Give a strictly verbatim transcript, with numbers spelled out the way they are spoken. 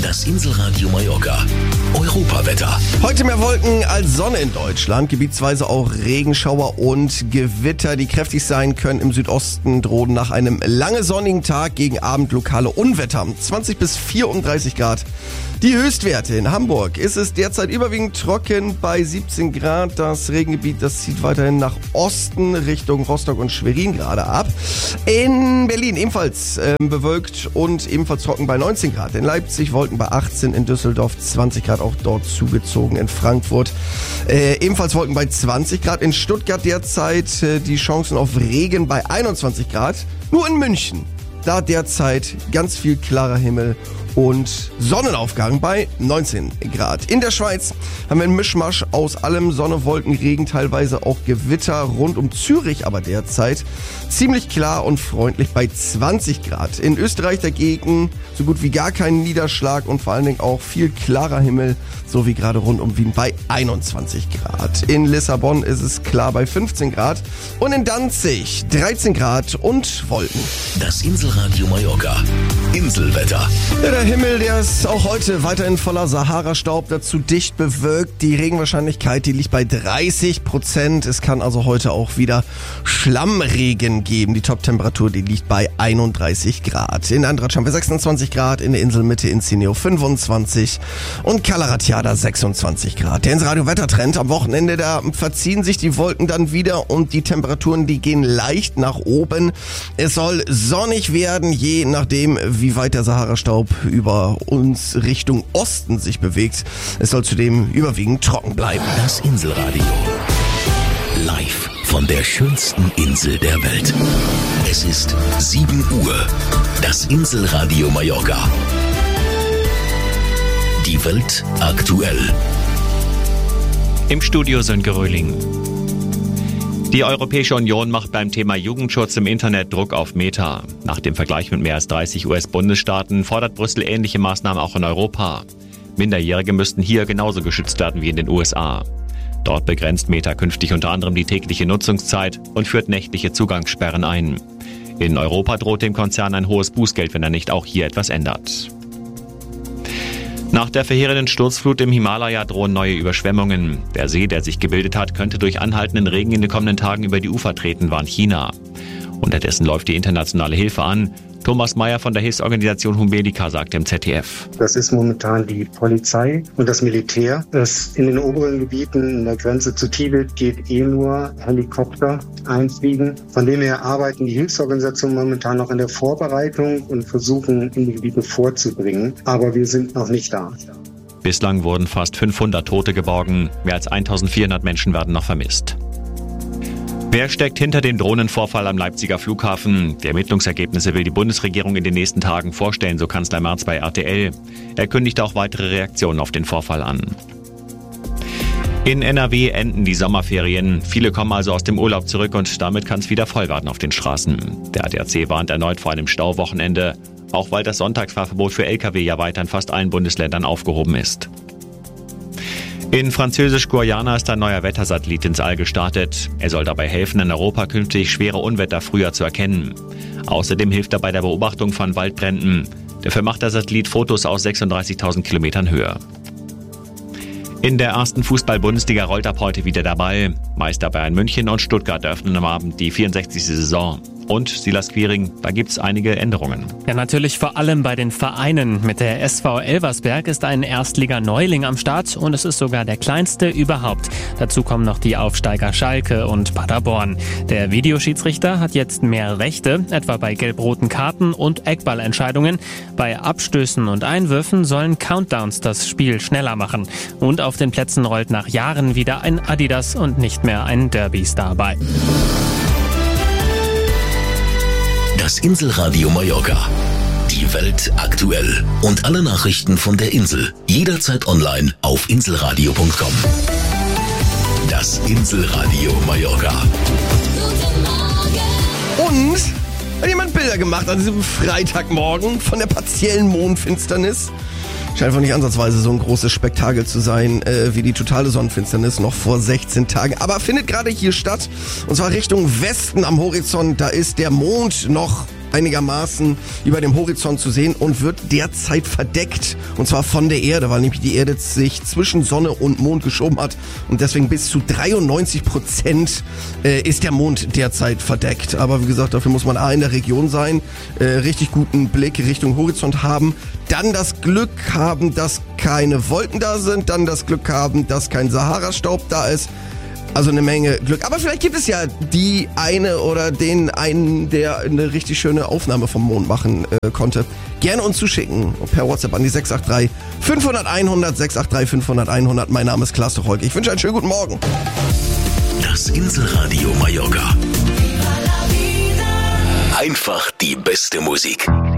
Das Inselradio Mallorca. Europawetter. Heute mehr Wolken als Sonne in Deutschland. Gebietsweise auch Regenschauer und Gewitter, die kräftig sein können. Im Südosten drohen nach einem lange sonnigen Tag gegen Abend lokale Unwetter. zwanzig bis vierunddreißig Grad. Die Höchstwerte in Hamburg ist es derzeit überwiegend trocken bei siebzehn Grad. Das Regengebiet, das zieht weiterhin nach Osten Richtung Rostock und Schwerin gerade ab. In Berlin ebenfalls äh, bewölkt und ebenfalls trocken bei neunzehn Grad. In Leipzig Wolken bei achtzehn, in Düsseldorf zwanzig Grad, auch dort zugezogen. In Frankfurt äh, ebenfalls Wolken bei zwanzig Grad. In Stuttgart derzeit äh, die Chancen auf Regen bei einundzwanzig Grad. Nur in München, da derzeit ganz viel klarer Himmel und Sonnenaufgang bei neunzehn Grad. In der Schweiz haben wir einen Mischmasch aus allem, Sonne, Wolken, Regen, teilweise auch Gewitter rund um Zürich, aber derzeit ziemlich klar und freundlich bei zwanzig Grad. In Österreich dagegen so gut wie gar keinen Niederschlag und vor allen Dingen auch viel klarer Himmel, so wie gerade rund um Wien bei einundzwanzig Grad. In Lissabon ist es klar bei fünfzehn Grad und in Danzig dreizehn Grad und Wolken. Das Inselradio Mallorca. Inselwetter. Ja, der Himmel, der ist auch heute weiterhin voller Sahara-Staub, dazu dicht bewölkt. Die Regenwahrscheinlichkeit, die liegt bei dreißig Prozent. Es kann also heute auch wieder Schlammregen geben. Die Top-Temperatur, die liegt bei einunddreißig Grad. In Andratsch haben wir sechsundzwanzig Grad, in der Inselmitte in Cineo fünfundzwanzig und Calaratiada sechsundzwanzig Grad. Der Inselradio-Wettertrend am Wochenende, da verziehen sich die Wolken dann wieder und die Temperaturen, die gehen leicht nach oben. Es soll sonnig werden, je nachdem, wie weit der Sahara-Staub über uns Richtung Osten sich bewegt. Es soll zudem überwiegend trocken bleiben. Das Inselradio. Live von der schönsten Insel der Welt. Es ist sieben Uhr. Das Inselradio Mallorca. Die Welt aktuell. Im Studio Sönke Röhling. Die Europäische Union macht beim Thema Jugendschutz im Internet Druck auf Meta. Nach dem Vergleich mit mehr als dreißig U S-Bundesstaaten fordert Brüssel ähnliche Maßnahmen auch in Europa. Minderjährige müssten hier genauso geschützt werden wie in den U S A. Dort begrenzt Meta künftig unter anderem die tägliche Nutzungszeit und führt nächtliche Zugangssperren ein. In Europa droht dem Konzern ein hohes Bußgeld, wenn er nicht auch hier etwas ändert. Nach der verheerenden Sturzflut im Himalaya drohen neue Überschwemmungen. Der See, der sich gebildet hat, könnte durch anhaltenden Regen in den kommenden Tagen über die Ufer treten, warnt China. Unterdessen läuft die internationale Hilfe an. Thomas Mayer von der Hilfsorganisation Humbelica sagt im Z D F. Das ist momentan die Polizei und das Militär. Das in den oberen Gebieten in der Grenze zu Tibet geht eh nur Helikopter einfliegen. Von dem her arbeiten die Hilfsorganisationen momentan noch in der Vorbereitung und versuchen, in die Gebiete vorzubringen. Aber wir sind noch nicht da. Bislang wurden fast fünfhundert Tote geborgen. Mehr als eintausendvierhundert Menschen werden noch vermisst. Wer steckt hinter dem Drohnenvorfall am Leipziger Flughafen? Die Ermittlungsergebnisse will die Bundesregierung in den nächsten Tagen vorstellen, so Kanzler Merz bei R T L. Er kündigt auch weitere Reaktionen auf den Vorfall an. In N R W enden die Sommerferien. Viele kommen also aus dem Urlaub zurück und damit kann es wieder voll werden auf den Straßen. Der A D A C warnt erneut vor einem Stauwochenende, auch weil das Sonntagsfahrverbot für L K W ja weiter in fast allen Bundesländern aufgehoben ist. In Französisch-Guayana ist ein neuer Wettersatellit ins All gestartet. Er soll dabei helfen, in Europa künftig schwere Unwetter früher zu erkennen. Außerdem hilft er bei der Beobachtung von Waldbränden. Dafür macht der Satellit Fotos aus sechsunddreißigtausend Kilometern Höhe. In der ersten Fußball-Bundesliga rollt ab heute wieder der Ball. Meister Bayern München und Stuttgart eröffnen am Abend die vierundsechzigste Saison. Und Silas Quiring, da gibt's einige Änderungen. Ja, natürlich vor allem bei den Vereinen. Mit der S V Elversberg ist ein Erstliga-Neuling am Start und es ist sogar der kleinste überhaupt. Dazu kommen noch die Aufsteiger Schalke und Paderborn. Der Videoschiedsrichter hat jetzt mehr Rechte, etwa bei gelb-roten Karten und Eckballentscheidungen. Bei Abstößen und Einwürfen sollen Countdowns das Spiel schneller machen. Und auf den Plätzen rollt nach Jahren wieder ein Adidas und nicht mehr ein Derby-Star bei. Das Inselradio Mallorca. Die Welt aktuell. Und alle Nachrichten von der Insel. Jederzeit online auf inselradio punkt com. Das Inselradio Mallorca. Und hat jemand Bilder gemacht an diesem Freitagmorgen von der partiellen Mondfinsternis? Scheint einfach nicht ansatzweise so ein großes Spektakel zu sein, äh, wie die totale Sonnenfinsternis noch vor sechzehn Tagen. Aber findet gerade hier statt. Und zwar Richtung Westen am Horizont. Da ist der Mond noch einigermaßen über dem Horizont zu sehen und wird derzeit verdeckt. Und zwar von der Erde, weil nämlich die Erde sich zwischen Sonne und Mond geschoben hat. Und deswegen bis zu dreiundneunzig Prozent äh, ist der Mond derzeit verdeckt. Aber wie gesagt, dafür muss man A in der Region sein, äh, richtig guten Blick Richtung Horizont haben, dann das Glück haben, dass keine Wolken da sind, dann das Glück haben, dass kein Sahara-Staub da ist. Also eine Menge Glück. Aber vielleicht gibt es ja die eine oder den einen, der eine richtig schöne Aufnahme vom Mond machen äh, konnte. Gerne uns zuschicken per WhatsApp an die sechs acht drei fünf null null eins null null, sechs acht drei fünf null null eins null null. Mein Name ist Klaas Holk. Ich wünsche einen schönen guten Morgen. Das Inselradio Mallorca. Einfach die beste Musik.